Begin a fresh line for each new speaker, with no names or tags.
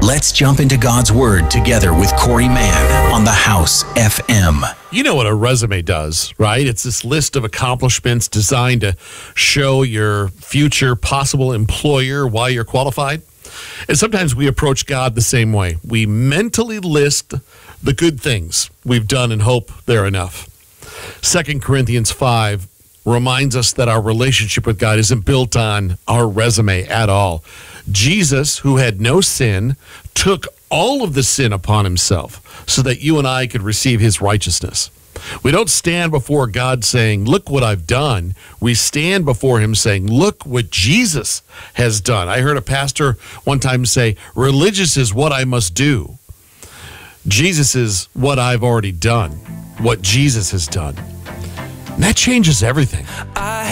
Let's jump into God's Word together with Corey Mann on the House FM.
You know what a resume does, right? It's this list of accomplishments designed to show your future possible employer why you're qualified. And sometimes we approach God the same way. We mentally list the good things we've done and hope they're enough. 2 Corinthians 5 reminds us that our relationship with God isn't built on our resume at all. Jesus, who had no sin, took all of the sin upon himself so that you and I could receive his righteousness. We don't stand before God saying, look what I've done. We stand before him saying, look what Jesus has done. I heard a pastor one time say, religious is what I must do. Jesus is what I've already done, what Jesus has done. And that changes everything.